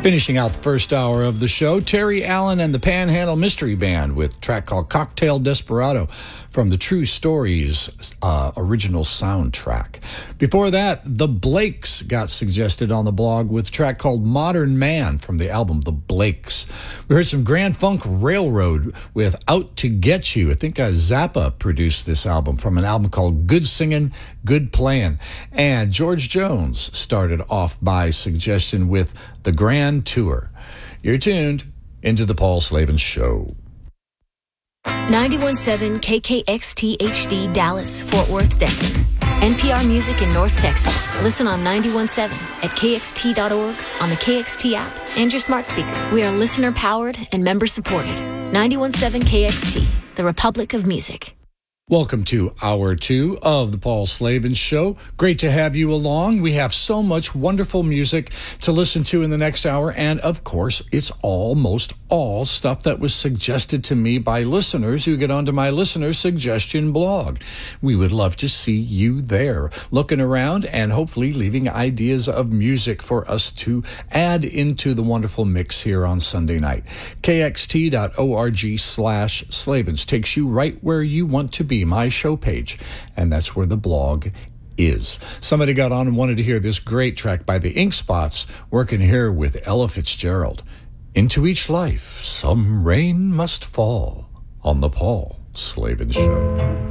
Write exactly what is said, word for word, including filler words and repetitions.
Finishing out the first hour of the show, Terry Allen and the Panhandle Mystery Band with a track called Cocktail Desperado from the True Stories uh, original soundtrack. Before that, the Blakes got suggested on the blog with a track called Modern Man from the album The Blakes. We heard some Grand Funk Railroad with Out to Get You. I think uh, Zappa produced this album from an album called Good Singin', Good Playin'. And George Jones started off by suggestion with The Grand Tour. You're tuned into the Paul Slavin Show. ninety-one point seven K K X T H D Dallas, Fort Worth, Denton. N P R Music in North Texas. Listen on ninety-one point seven at K X T dot org, on the K X T app, and your smart speaker. We are listener-powered and member-supported. ninety-one point seven K X T, the Republic of Music. Welcome to Hour two of the Paul Slavin Show. Great to have you along. We have so much wonderful music to listen to in the next hour, and of course, it's almost all stuff that was suggested to me by listeners who get onto my listener suggestion blog. We would love to see you there, looking around and hopefully leaving ideas of music for us to add into the wonderful mix here on Sunday night. K X T dot org slash Slavins takes you right where you want to be, my show page, and that's where the blog is. Somebody got on and wanted to hear this great track by the Ink Spots, working here with Ella Fitzgerald. Into each life some rain must fall, on the Paul Slavin Show.